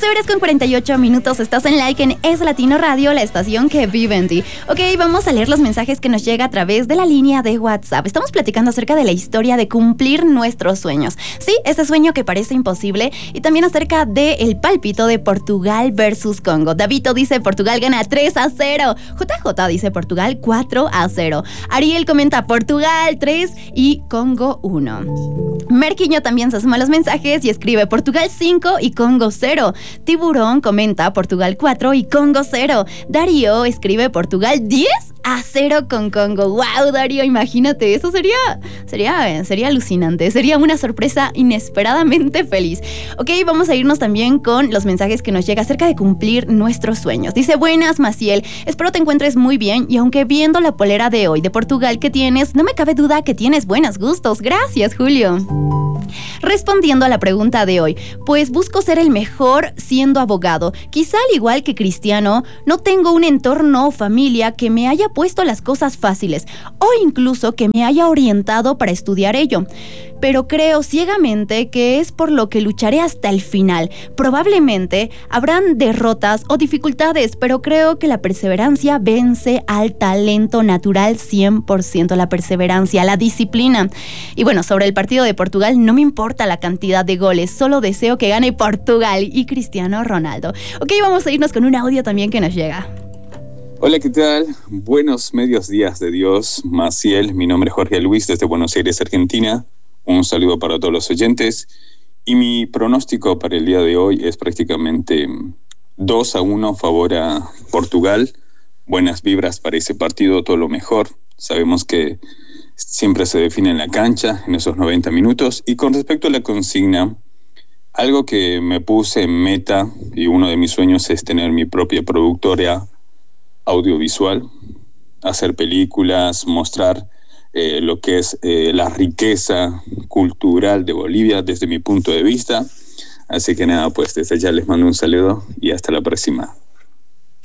12:48, estás en Like en Es Latino Radio, la estación que vive en ti. Ok, vamos a leer los mensajes que nos llega a través de la línea de WhatsApp. Estamos platicando acerca de la historia de cumplir nuestros sueños. Sí, ese sueño que parece imposible, y también acerca del pálpito de Portugal versus Congo. Davito dice Portugal gana 3-0. JJ dice Portugal 4-0. Ariel comenta Portugal 3 y Congo 1. Merquiño también se suma a los mensajes y escribe Portugal 5 y Congo 0. Tiburón comenta Portugal 4 y Congo 0. Darío escribe Portugal 10-0 con Congo. ¡Wow, Darío! Imagínate, eso sería alucinante. Sería una sorpresa inesperadamente feliz. Ok, vamos a irnos también con los mensajes que nos llega acerca de cumplir nuestros sueños. Dice, buenas, Maciel. Espero te encuentres muy bien y aunque viendo la polera de hoy de Portugal que tienes, no me cabe duda que tienes buenos gustos. Gracias, Julio. Respondiendo a la pregunta de hoy, pues busco ser el mejor siendo abogado. Quizá al igual que Cristiano, no tengo un entorno o familia que me haya puesto las cosas fáciles o incluso que me haya orientado para estudiar ello. Pero creo ciegamente que es por lo que lucharé hasta el final. Probablemente habrán derrotas o dificultades, pero creo que la perseverancia vence al talento natural 100%, la perseverancia, la disciplina. Y bueno, sobre el partido de Portugal, no me importa la cantidad de goles, solo deseo que gane Portugal y Cristiano Ronaldo. Ok, vamos a irnos con un audio también que nos llega. Hola, ¿qué tal? Buenos medios días de Dios, Maciel. Mi nombre es Jorge Luis desde Buenos Aires, Argentina. Un saludo para todos los oyentes. Y mi pronóstico para el día de hoy es prácticamente 2-1 favor a Portugal. Buenas vibras para ese partido, todo lo mejor. Sabemos que siempre se define en la cancha, en esos 90 minutos. Y con respecto a la consigna, algo que me puse en meta y uno de mis sueños es tener mi propia productora audiovisual, hacer películas, mostrar lo que es la riqueza cultural de Bolivia desde mi punto de vista. Así que nada, pues desde ya les mando un saludo y hasta la próxima.